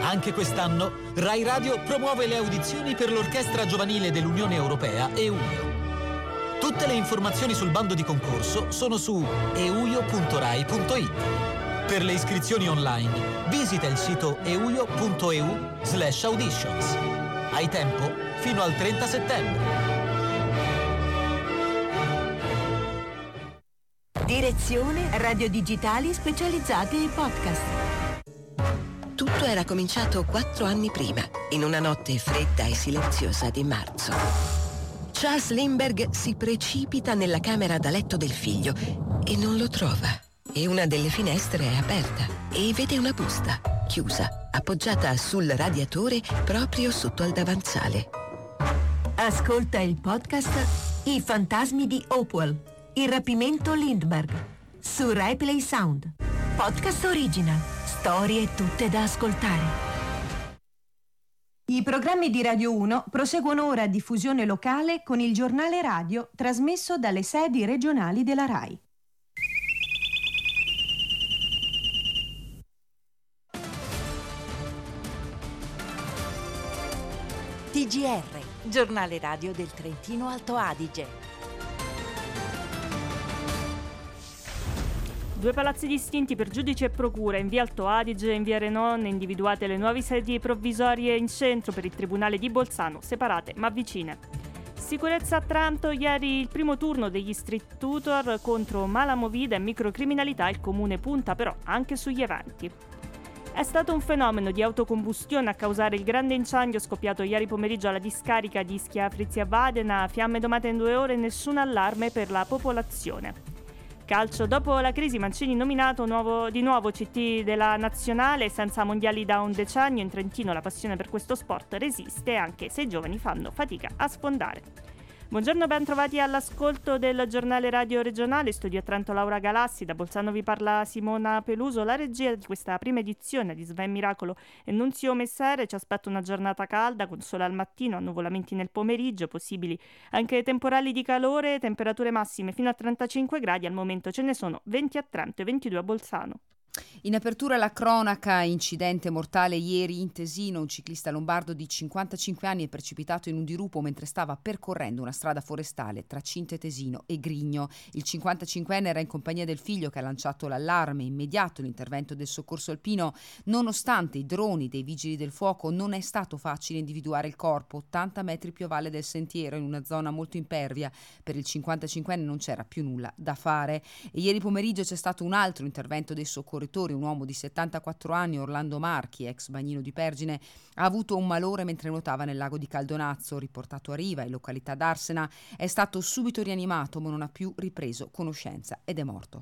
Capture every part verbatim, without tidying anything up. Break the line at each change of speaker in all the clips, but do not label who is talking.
Anche quest'anno Rai Radio promuove le audizioni per l'Orchestra Giovanile dell'Unione Europea EUIO. Tutte le informazioni sul bando di concorso sono su euio punto rai punto it. Per le iscrizioni online visita il sito euio punto e u slash auditions. Hai tempo fino al trenta settembre.
Direzione Radio Digitali specializzate in podcast.
Tutto era cominciato quattro anni prima, in una notte fredda e silenziosa di marzo. Charles Lindbergh si precipita nella camera da letto del figlio e non lo trova. E una delle finestre è aperta e vede una busta, chiusa, appoggiata sul radiatore proprio sotto al davanzale.
Ascolta il podcast I fantasmi di Hopewell, il rapimento Lindbergh, su Rai Play Sound. Podcast original, storie tutte da ascoltare.
I programmi di Radio uno proseguono ora a diffusione locale con il giornale radio trasmesso dalle sedi regionali della Rai.
T G R, giornale radio del Trentino Alto Adige.
Due palazzi distinti per giudici e procura, in via Alto Adige e in via Renon, individuate le nuove sedi provvisorie in centro per il Tribunale di Bolzano, separate ma vicine. Sicurezza a Trento, ieri il primo turno degli street tutor contro mala movida e microcriminalità, il comune punta però anche sugli eventi. È stato un fenomeno di autocombustione a causare il grande incendio scoppiato ieri pomeriggio alla discarica di Ischia Frizia Vadena, fiamme domate in due ore e nessun allarme per la popolazione. Calcio, dopo la crisi Mancini nominato nuovo, di nuovo C T della nazionale, senza mondiali da un decennio in Trentino la passione per questo sport resiste anche se i giovani fanno fatica a sfondare. Buongiorno, ben trovati all'ascolto del giornale radio regionale, studio a Trento Laura Galassi, da Bolzano vi parla Simona Peluso, la regia di questa prima edizione di Sven Miracolo e Nunzio Messere. Ci aspetta una giornata calda con sole al mattino, annuvolamenti nel pomeriggio, possibili anche temporali di calore, temperature massime fino a trentacinque gradi, al momento ce ne sono venti a Trento e ventidue a Bolzano.
In apertura la cronaca, incidente mortale ieri in Tesino, un ciclista lombardo di cinquantacinque anni è precipitato in un dirupo mentre stava percorrendo una strada forestale tra Cinte Tesino e Grigno. Il cinquantacinquenne era in compagnia del figlio che ha lanciato l'allarme, immediato l'intervento del soccorso alpino. Nonostante i droni dei vigili del fuoco non è stato facile individuare il corpo, ottanta metri più a valle del sentiero in una zona molto impervia. Per il cinquantacinquenne non c'era più nulla da fare e ieri pomeriggio c'è stato un altro intervento dei soccorritori. Un uomo di settantaquattro anni, Orlando Marchi, ex bagnino di Pergine, ha avuto un malore mentre nuotava nel lago di Caldonazzo. Riportato a riva in località d'Arsena, è stato subito rianimato ma non ha più ripreso conoscenza ed è morto.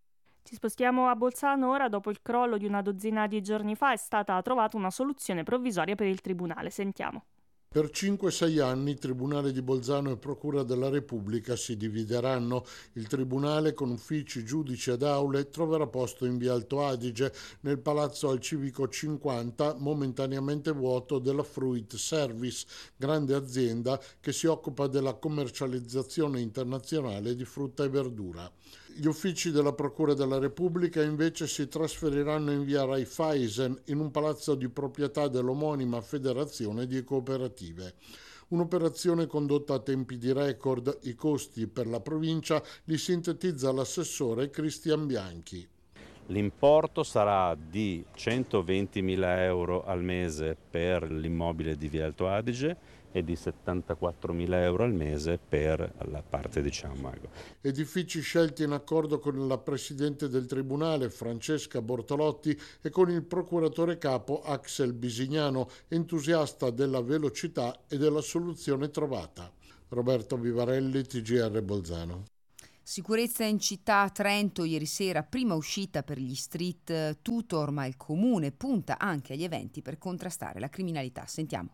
Ci spostiamo a Bolzano ora. Dopo il crollo di una dozzina di giorni fa è stata trovata una soluzione provvisoria per il tribunale. Sentiamo.
Per cinque sei anni Tribunale di Bolzano e Procura della Repubblica si divideranno. Il Tribunale, con uffici, giudici ed aule, troverà posto in via Alto Adige, nel Palazzo al Civico cinquanta, momentaneamente vuoto, della Fruit Service, grande azienda che si occupa della commercializzazione internazionale di frutta e verdura. Gli uffici della Procura della Repubblica invece si trasferiranno in via Raiffeisen, in un palazzo di proprietà dell'omonima Federazione di Cooperative. Un'operazione condotta a tempi di record. I costi per la provincia li sintetizza l'assessore Cristian Bianchi.
L'importo sarà di centoventimila euro al mese per l'immobile di via Alto Adige e di settantaquattromila euro al mese per la parte diciamo.
Edifici scelti in accordo con la Presidente del Tribunale Francesca Bortolotti e con il Procuratore Capo Axel Bisignano, entusiasta della velocità e della soluzione trovata. Roberto Vivarelli, T G R Bolzano.
Sicurezza in città a Trento, ieri sera prima uscita per gli street tutor, ma il comune punta anche agli eventi per contrastare la criminalità. Sentiamo.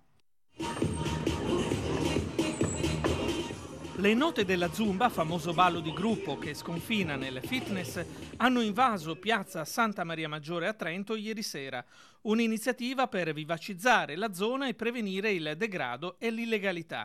Le note della Zumba, famoso ballo di gruppo che sconfina nel fitness, hanno invaso piazza Santa Maria Maggiore a Trento ieri sera. Un'iniziativa per vivacizzare la zona e prevenire il degrado e l'illegalità.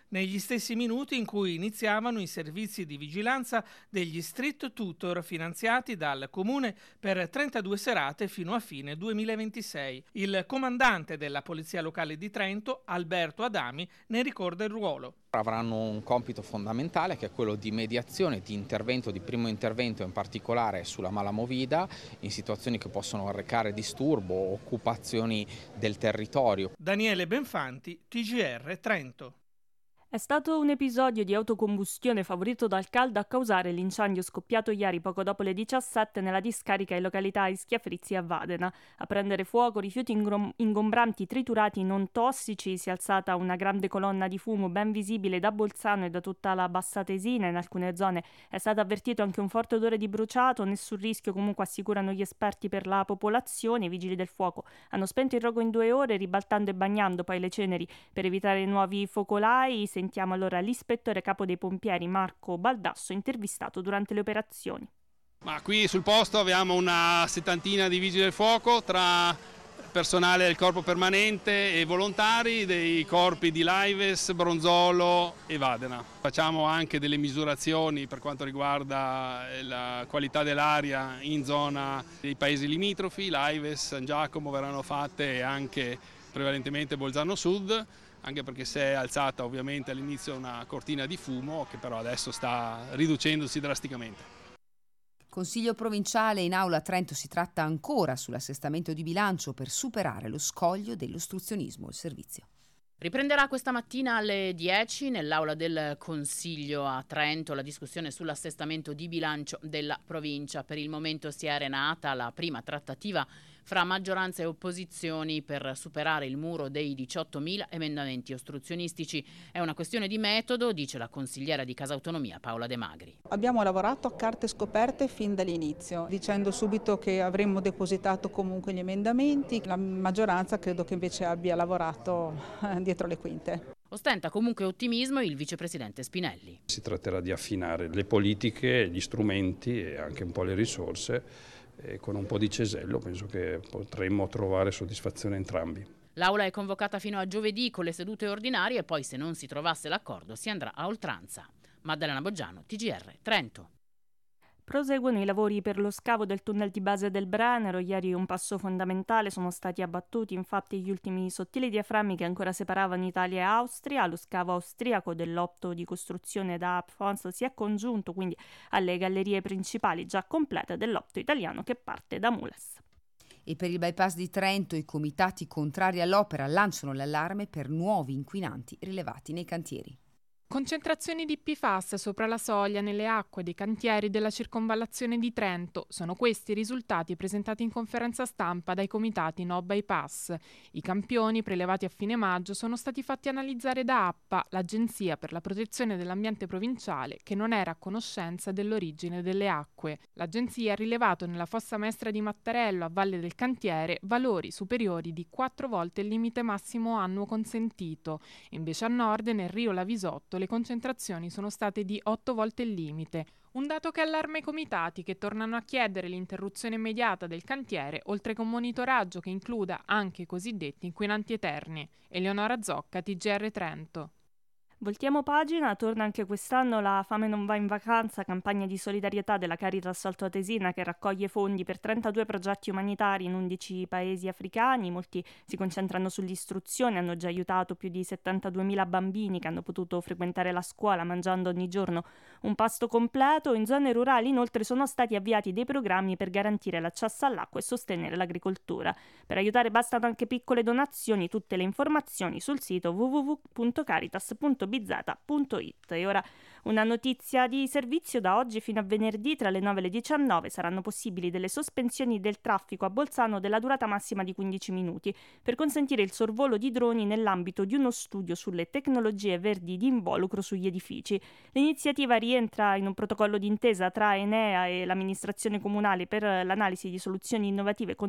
negli stessi minuti in cui iniziavano i servizi di vigilanza degli street tutor finanziati dal Comune per trentadue serate fino a fine duemilaventisei. Il comandante della Polizia Locale di Trento, Alberto Adami, ne ricorda il ruolo.
Avranno un compito fondamentale che è quello di mediazione, di intervento, di primo intervento in particolare sulla mala movida, in situazioni che possono arrecare disturbo o occupazioni del territorio.
Daniele Benfanti, T G R Trento.
È stato un episodio di autocombustione favorito dal caldo a causare l'incendio scoppiato ieri poco dopo le diciassette nella discarica in località Ischia Frizzi a Vadena. A prendere fuoco rifiuti ingrom- ingombranti triturati non tossici, si è alzata una grande colonna di fumo ben visibile da Bolzano e da tutta la Bassa Tesina. In alcune zone è stato avvertito anche un forte odore di bruciato, nessun rischio comunque assicurano gli esperti per la popolazione. I vigili del fuoco hanno spento il rogo in due ore, ribaltando e bagnando poi le ceneri per evitare nuovi focolai. Sentiamo allora l'ispettore capo dei pompieri Marco Baldasso, intervistato durante le operazioni.
Ma qui sul posto abbiamo una settantina di vigili del fuoco tra personale del corpo permanente e volontari dei corpi di Laives, Bronzolo e Vadena. Facciamo anche delle misurazioni per quanto riguarda la qualità dell'aria in zona dei paesi limitrofi. Laives, San Giacomo verranno fatte e anche prevalentemente Bolzano Sud, anche perché si è alzata ovviamente all'inizio una cortina di fumo che però adesso sta riducendosi drasticamente.
Consiglio provinciale in aula a Trento, si tratta ancora sull'assestamento di bilancio per superare lo scoglio dell'ostruzionismo. Il servizio
riprenderà questa mattina alle dieci nell'aula del Consiglio a Trento la discussione sull'assestamento di bilancio della provincia. Per il momento si è arenata la prima trattativa fra maggioranza e opposizioni per superare il muro dei diciottomila emendamenti ostruzionistici. È una questione di metodo, dice la consigliera di Casa Autonomia Paola De Magri.
Abbiamo lavorato a carte scoperte fin dall'inizio, dicendo subito che avremmo depositato comunque gli emendamenti. La maggioranza credo che invece abbia lavorato dietro le quinte.
Ostenta comunque ottimismo il vicepresidente Spinelli.
Si tratterà di affinare le politiche, gli strumenti e anche un po' le risorse. E con un po' di cesello penso che potremmo trovare soddisfazione entrambi.
L'aula è convocata fino a giovedì con le sedute ordinarie e poi, se non si trovasse l'accordo, si andrà a oltranza. Maddalena Boggiano, T G R Trento.
Proseguono i lavori per lo scavo del tunnel di base del Brennero. Ieri un passo fondamentale, sono stati abbattuti infatti gli ultimi sottili diaframmi che ancora separavano Italia e Austria. Lo scavo austriaco del lotto di costruzione da Apfons si è congiunto quindi alle gallerie principali già complete del lotto italiano che parte da Mules.
E per il bypass di Trento i comitati contrari all'opera lanciano l'allarme per nuovi inquinanti rilevati nei cantieri.
Concentrazioni di P F A S sopra la soglia nelle acque dei cantieri della circonvallazione di Trento. Sono questi i risultati presentati in conferenza stampa dai comitati No Bypass. I campioni prelevati a fine maggio sono stati fatti analizzare da A P P A, l'Agenzia per la Protezione dell'Ambiente Provinciale, che non era a conoscenza dell'origine delle acque. L'Agenzia ha rilevato nella fossa maestra di Mattarello, a valle del cantiere, valori superiori di quattro volte il limite massimo annuo consentito. Invece a nord, nel Rio Lavisotto, le concentrazioni sono state di otto volte il limite. Un dato che allarma i comitati, che tornano a chiedere l'interruzione immediata del cantiere, oltre che un monitoraggio che includa anche i cosiddetti inquinanti eterni. Eleonora Zocca, T G R Trento.
Voltiamo pagina, torna anche quest'anno la Fame non va in vacanza, campagna di solidarietà della Caritas Altoatesina che raccoglie fondi per trentadue progetti umanitari in undici paesi africani. Molti si concentrano sull'istruzione, hanno già aiutato più di settantaduemila bambini che hanno potuto frequentare la scuola mangiando ogni giorno un pasto completo. In zone rurali inoltre sono stati avviati dei programmi per garantire l'accesso all'acqua e sostenere l'agricoltura. Per aiutare bastano anche piccole donazioni, tutte le informazioni sul sito w w w punto caritas punto bizzata punto it. E ora una notizia di servizio: da oggi fino a venerdì tra le nove e le diciannove saranno possibili delle sospensioni del traffico a Bolzano della durata massima di quindici minuti per consentire il sorvolo di droni nell'ambito di uno studio sulle tecnologie verdi di involucro sugli edifici. L'iniziativa rientra in un protocollo d'intesa tra Enea e l'amministrazione comunale per l'analisi di soluzioni innovative